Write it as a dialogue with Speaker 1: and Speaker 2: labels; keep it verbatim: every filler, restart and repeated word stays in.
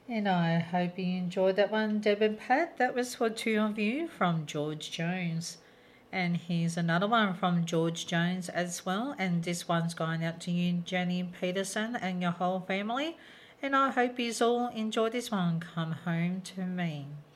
Speaker 1: And I hope you enjoyed that one, Deb and Pat. That was for two of you from George Jones. And here's another one from George Jones as well. And this one's going out to you, Jenny Peterson, and your whole family. And I hope you all enjoy this one. Come home to me.